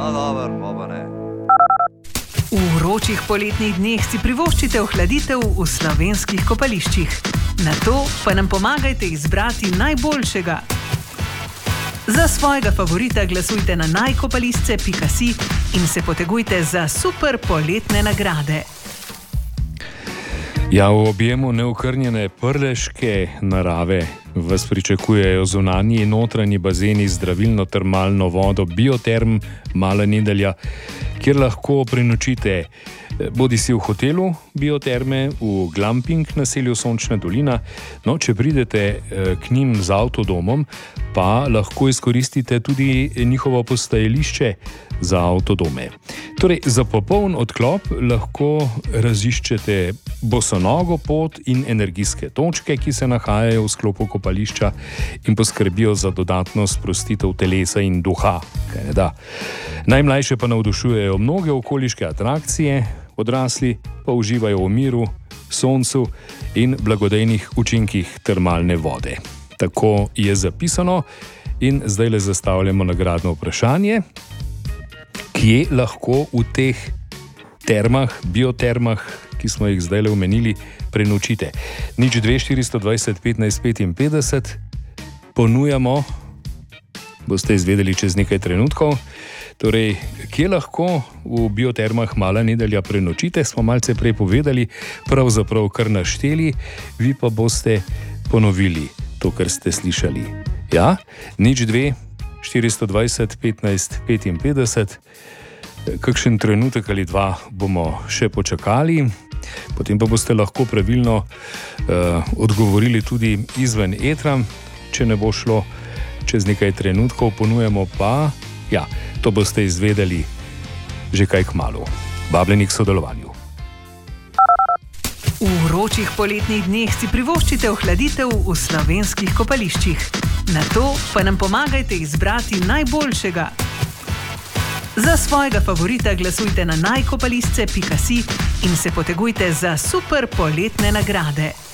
No, dobro, pa ne. V vročih poletnih dneh si privoščite ohladitev v slovenskih kopališčih. Na to pa nam pomagajte izbrati najboljšega. Za svojega favorita glasujte na najkopalisce.si in se potegujte za super poletne nagrade. Ja, v objemu neokrnjene prleške narave vas pričakujejo zunanji in notranji bazeni z zdravilno-termalno vodo Bioterm Mala Nedelja, kjer lahko prenočite bodi si v hotelu Bioterme, v glamping naselju Sončna dolina. No, če pridete k njim z avtodomom, pa lahko izkoristite tudi njihovo postajališče za avtodome. Torej, za popoln odklop lahko raziščete bosonogo pot in energijske točke, ki se nahajajo v sklopu kopališča in poskrbijo za dodatno sprostitev telesa in duha. Najmlajše pa navdušujejo mnoge okoliške atrakcije, odrasli pa uživajo v miru, soncu in blagodejnih učinkih termalne vode. Tako je zapisano in zdaj le zastavljamo nagradno vprašanje, kje lahko v teh termah, biotermah, ki smo jih zdaj le omenili, prenočite. 02 420 15 55 ponujamo, boste izvedeli čez nekaj trenutkov. Torej, kje lahko v biotermah Mala Nedelja prenočite, smo malce prej povedali, pravzaprav kar našteli, vi pa boste ponovili to, kar ste slišali. Ja, 02 420 15 55, kakšen trenutek ali dva bomo še počakali, potem pa boste lahko pravilno odgovorili tudi izven etra, če ne bo šlo čez nekaj trenutkov, ponujemo pa, ja, to boste izvedeli že kaj kmalu. Vabljeni k sodelovanju. V vročih poletnih dneh si privoščite ohladitev v slovenskih kopališčih. Na to pa nam pomagajte izbrati najboljšega. Za svojega favorita glasujte na najkopalisce.si in se potegujte za super poletne nagrade.